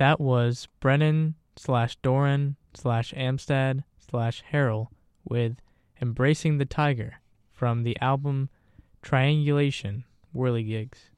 That was Brennan/Doran/Amstad/Harrell with Embracing the Tiger from the album Triangulation, Whirligigs.